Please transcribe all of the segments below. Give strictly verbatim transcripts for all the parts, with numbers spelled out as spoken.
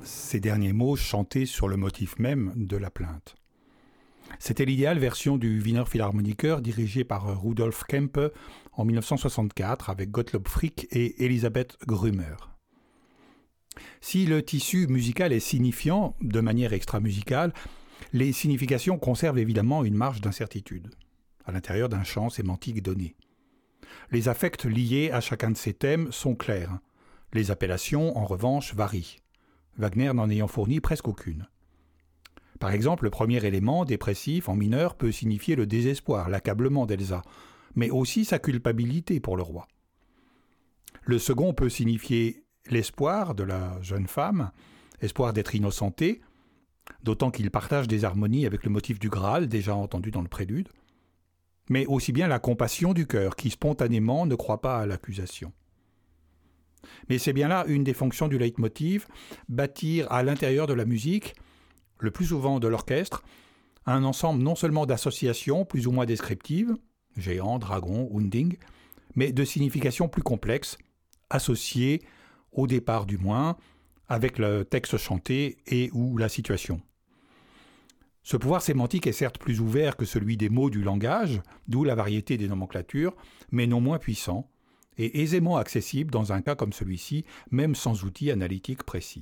ces derniers mots chantés sur le motif même de la plainte. C'était l'idéale version du Wiener Philharmoniker dirigé par Rudolf Kempe en mille neuf cent soixante-quatre avec Gottlob Frick et Elisabeth Grümer. Si le tissu musical est signifiant de manière extra-musicale, les significations conservent évidemment une marge d'incertitude, à l'intérieur d'un champ sémantique donné. Les affects liés à chacun de ces thèmes sont clairs. Les appellations, en revanche, varient, Wagner n'en ayant fourni presque aucune. Par exemple, le premier élément, dépressif, en mineur, peut signifier le désespoir, l'accablement d'Elsa, mais aussi sa culpabilité pour le roi. Le second peut signifier l'espoir de la jeune femme, espoir d'être innocentée, d'autant qu'il partage des harmonies avec le motif du Graal, déjà entendu dans le prélude, mais aussi bien la compassion du cœur, qui spontanément ne croit pas à l'accusation. Mais c'est bien là une des fonctions du leitmotiv, bâtir à l'intérieur de la musique, le plus souvent de l'orchestre, un ensemble non seulement d'associations plus ou moins descriptives, géant, dragon, Hunding, mais de significations plus complexes, associées, au départ du moins, avec le texte chanté et ou la situation. Ce pouvoir sémantique est certes plus ouvert que celui des mots du langage, d'où la variété des nomenclatures, mais non moins puissant, et aisément accessible dans un cas comme celui-ci, même sans outils analytiques précis.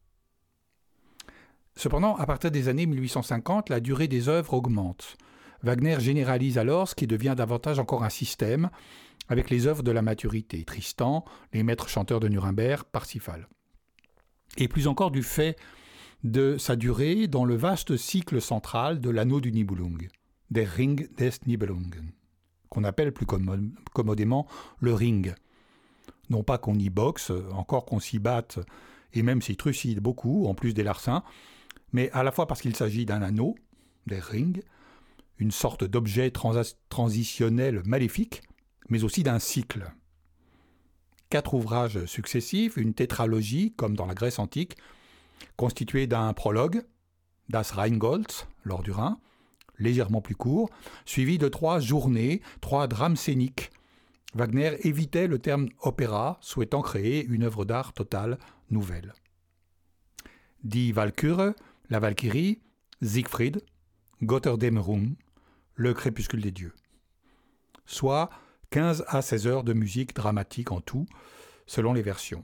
Cependant, à partir des années mille huit cent cinquante, la durée des œuvres augmente. Wagner généralise alors ce qui devient davantage encore un système, avec les œuvres de la maturité, Tristan, les maîtres chanteurs de Nuremberg, Parsifal. Et plus encore du fait de sa durée dans le vaste cycle central de l'anneau du Nibelung, der Ring des Nibelungen, qu'on appelle plus commode, commodément le Ring. Non pas qu'on y boxe, encore qu'on s'y batte, et même s'y trucide beaucoup, en plus des larcins, mais à la fois parce qu'il s'agit d'un anneau, der Ring, une sorte d'objet trans- transitionnel maléfique, mais aussi d'un cycle. Quatre ouvrages successifs, une tétralogie, comme dans la Grèce antique, constituée d'un prologue, Das Rheingold, l'or du Rhin, légèrement plus court, suivi de trois journées, trois drames scéniques. Wagner évitait le terme opéra, souhaitant créer une œuvre d'art totale nouvelle. Die Walküre, la Valkyrie, Siegfried, Götterdämmerung, le crépuscule des dieux. Soit quinze à seize heures de musique dramatique en tout, selon les versions.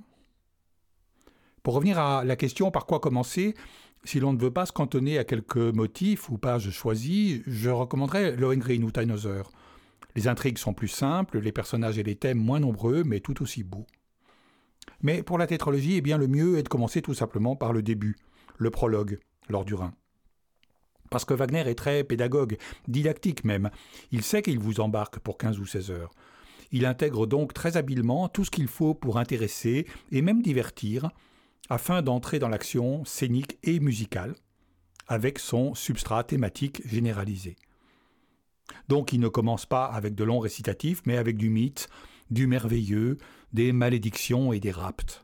Pour revenir à la question par quoi commencer, si l'on ne veut pas se cantonner à quelques motifs ou pages choisies, je recommanderais Lohengrin ou Tannhäuser. Les intrigues sont plus simples, les personnages et les thèmes moins nombreux, mais tout aussi beaux. Mais pour la tétralogie, eh bien, le mieux est de commencer tout simplement par le début, le prologue, l'or du Rhin. Parce que Wagner est très pédagogue, didactique même. Il sait qu'il vous embarque pour quinze ou seize heures. Il intègre donc très habilement tout ce qu'il faut pour intéresser et même divertir, afin d'entrer dans l'action scénique et musicale, avec son substrat thématique généralisé. Donc il ne commence pas avec de longs récitatifs, mais avec du mythe, du merveilleux, des malédictions et des rapts.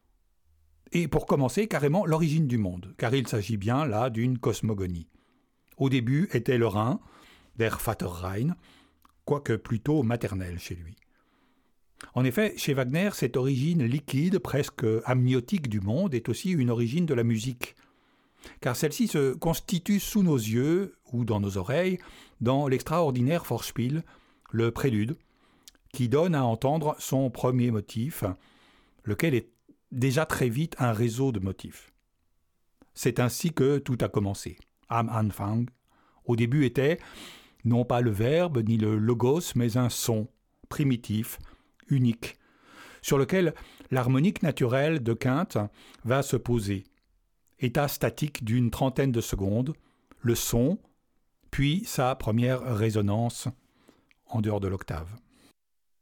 Et pour commencer, carrément l'origine du monde, car il s'agit bien là d'une cosmogonie. Au début était le Rhin, der Vater Rhein, quoique plutôt maternel chez lui. En effet, chez Wagner, cette origine liquide, presque amniotique du monde, est aussi une origine de la musique, car celle-ci se constitue sous nos yeux, ou dans nos oreilles, dans l'extraordinaire Vorspiel, le prélude, qui donne à entendre son premier motif, lequel est déjà très vite un réseau de motifs. C'est ainsi que tout a commencé. Am Anfang, au début était, non pas le verbe ni le logos, mais un son, primitif, unique, sur lequel l'harmonique naturelle de quinte va se poser. État statique d'une trentaine de secondes, le son, puis sa première résonance en dehors de l'octave.